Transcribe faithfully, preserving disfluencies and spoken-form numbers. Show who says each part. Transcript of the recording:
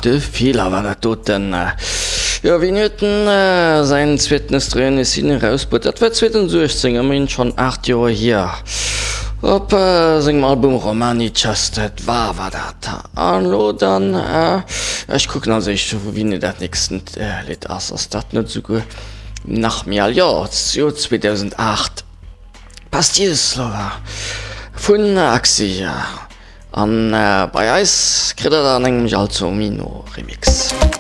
Speaker 1: De Fehler war dat dort denn äh, ja wie nöten äh, sein zweitensdrehne Sinne rausput dat war zweitausendsechzehn min schon acht Jahre hier op äh, sing Album Romani Chastet war war dat an lo dann äh, ich guck an sich wie ne dat nächsten äh, Lied ass ass dat net so gut nach mir ja zweitausendacht Pastierslower vun Axi ja. An äh, bei Eis krit er an engem Jalzo Mino Remix.